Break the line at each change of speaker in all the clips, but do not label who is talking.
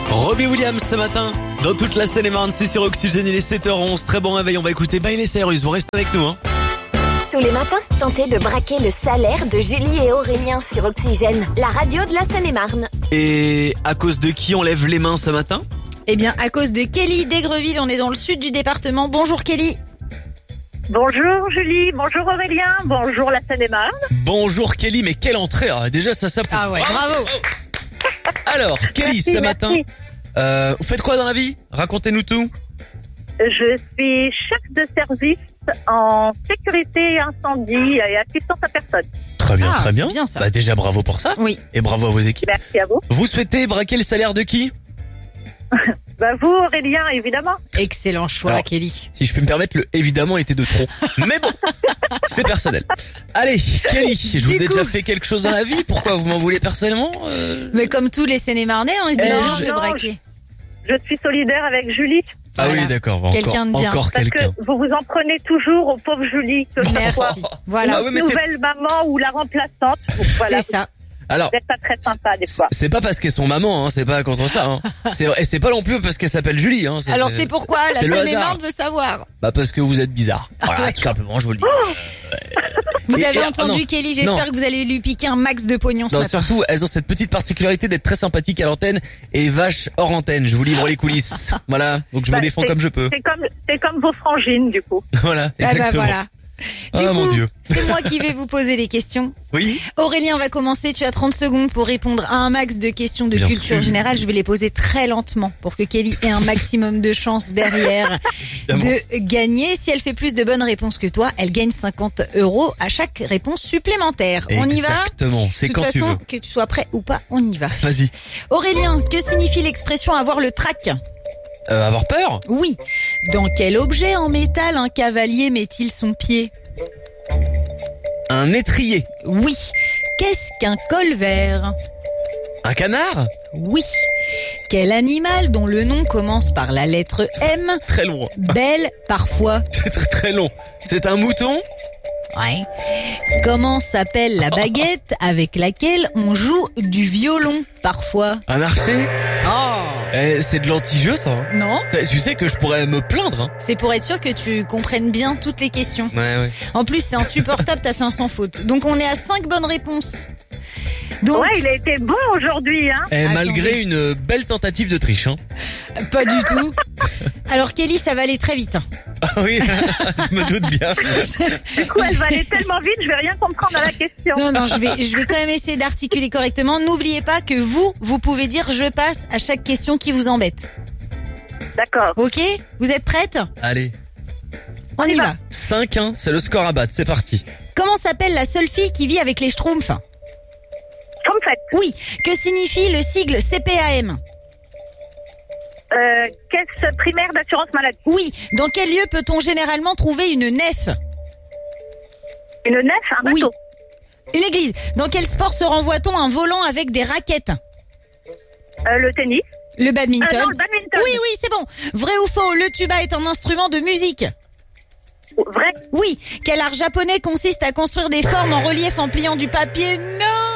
Robbie Williams ce matin, dans toute la Seine-et-Marne, c'est sur Oxygène, il est 7h11, très bon réveil, on va écouter Miley Cyrus, vous restez avec nous.
Tous les matins, tentez de braquer le salaire de Julie et Aurélien sur Oxygène, la radio de la Seine-et-Marne.
Et à cause de qui on lève les mains ce matin ?
Eh bien, à cause de Kelly d'Aigreville, on est dans le sud du département. Bonjour Kelly.
Bonjour Julie, bonjour Aurélien, bonjour la Seine-et-Marne.
Bonjour Kelly, mais quelle entrée, déjà ça s'approuve.
Ah ouais, bravo.
Alors, Kelly,
Merci,
ce matin, vous faites quoi dans la vie ? Racontez-nous tout.
Je suis chef de service en sécurité incendie et assistance à personne.
Très bien,
Ah,
très bien.
c'est bien, ça.
Bah déjà bravo pour ça.
Oui.
Et bravo à vos équipes.
Merci à vous.
Vous souhaitez braquer le salaire de qui ?
Vous Aurélien, évidemment.
Excellent choix,
Alors,
Kelly.
Si je puis me permettre, le évidemment était de trop. Mais bon, c'est personnel. Allez, Kelly, je vous ai déjà fait quelque chose dans la vie. Pourquoi vous m'en voulez personnellement
Mais comme tous les Seine-et-Marnais, on se dit
Non,
de
non,
braquer.
Je suis solidaire avec Julie
Ah
Voilà.
oui, d'accord. Bon,
Quelqu'un de bien.
encore
parce
quelqu'un.
que vous vous en prenez toujours aux pauvres Julie que chaque fois.
Merci. Voilà,
Ah oui, mais c'est-
Nouvelle maman ou la remplaçante. Voilà,
c'est ça.
Alors,
vous n'êtes pas très sympa des fois.
c'est pas parce qu'elles sont mamans, c'est pas contre ça. Et c'est pas non plus parce qu'elle s'appelle Julie.
Alors c'est pourquoi la
c'est le hasard.
Seine-et-Marne veut savoir.
Bah parce que vous êtes bizarre. Voilà,
ouais.
tout simplement, je vous le dis.
Vous
Et-
avez
et-
entendu
non.
Kelly, j'espère
Non.
que vous allez lui piquer un max de pognon ce
Non,
matin.
surtout, elles ont cette petite particularité d'être très sympathiques à l'antenne et vaches hors antenne. Je vous livre les coulisses. Voilà, donc je me défends comme je peux.
C'est comme vos frangines du coup.
Voilà,
Ah bah
exactement.
voilà. Du
Ah,
coup,
mon Dieu.
c'est moi qui vais vous poser les questions.
Oui.
Aurélien va commencer, tu as 30 secondes pour répondre à un max de questions de
Bien
culture
sûr.
générale. Je vais les poser très lentement pour que Kelly ait un maximum de chances derrière
Évidemment.
de gagner. Si elle fait plus de bonnes réponses que toi, elle gagne 50 € à chaque réponse supplémentaire. On y va ?
Exactement, c'est
De
quand
toute
tu
façon,
veux.
que tu sois prêt ou pas, on y va.
Vas-y.
Aurélien, que signifie l'expression avoir le trac ?
Avoir peur ?
Oui. Dans quel objet en métal un cavalier met-il son pied ?
Un étrier.
Oui. Qu'est-ce qu'un colvert ?
Un canard ?
Oui. Quel animal dont le nom commence par la lettre M,
Très long.
belle parfois ?
C'est très très long. C'est un mouton ?
Ouais. Comment s'appelle la baguette avec laquelle on joue du violon parfois ?
Un archer ?
Oh
C'est de l'anti-jeu ça.
non,
Tu sais que je pourrais me plaindre.
c'est pour être sûr que tu comprennes bien toutes les questions.
Ouais.
En plus, c'est insupportable, t'as fait un sans faute. Donc on est à 5 bonnes réponses. Donc,
Ouais, il a été bon aujourd'hui, hein.
Et
Attendez.
malgré une belle tentative de triche.
pas du tout. Alors Kelly, ça va aller très vite.
Ah oui, je me doute bien.
Du coup, elle va aller tellement vite, je vais rien comprendre à la question.
Non, je vais quand même essayer d'articuler correctement. N'oubliez pas que vous pouvez dire je passe à chaque question qui vous embête.
D'accord.
Ok ? Vous êtes prête ?
Allez,
On y va.
5-1, c'est le score à battre, c'est parti.
Comment s'appelle la seule fille qui vit avec les Schtroumpfs ?
Comme fait.
Oui. Que signifie le sigle CPAM ?
Caisse primaire d'assurance maladie.
Oui. Dans quel lieu peut-on généralement trouver une nef ?
Une nef, un
Oui.
bateau.
Une église. Dans quel sport se renvoie-t-on un volant avec des raquettes ?
Le tennis.
Le badminton.
Non, le badminton.
Oui, c'est bon. Vrai ou faux, le tuba est un instrument de musique ?
Vrai.
Oui. Quel art japonais consiste à construire des formes en relief en pliant du papier ? Non !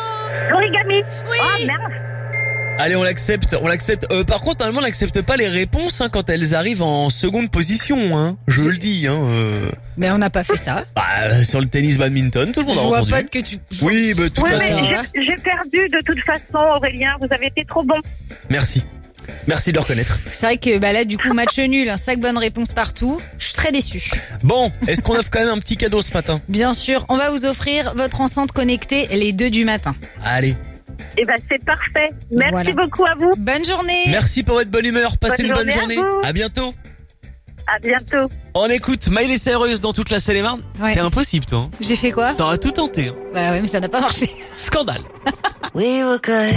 L'origami.
Oui.
Oh merde.
Allez, on l'accepte. Par contre, normalement, on n'accepte pas les réponses quand elles arrivent en seconde position. Je le dis.
Mais on n'a pas fait ça.
Sur le tennis badminton, tout le monde
Je
a
vois
entendu.
pas que tu...
Oui, de toute
Oui,
façon.
mais
va.
j'ai perdu de toute façon, Aurélien. Vous avez été trop bon.
Merci de le reconnaître.
C'est vrai que là, du coup, match nul, 5 bonnes réponses partout. Je suis très déçue.
Bon, est-ce qu'on offre quand même un petit cadeau ce matin ?
Bien sûr, on va vous offrir votre enceinte connectée les 2 du matin.
Allez.
Eh ben, c'est parfait. Merci
Voilà.
beaucoup à vous.
Bonne journée.
Merci pour votre bonne humeur. Passez
Bonne
une bonne
journée à
journée.
vous.
À bientôt.
À bientôt.
On écoute Miley Cyrus dans toute la Seine-et-Marne.
Ouais.
T'es impossible, toi.
J'ai fait quoi ?
T'auras tout tenté.
Bah ouais, mais ça n'a pas marché.
Scandale.
We were good.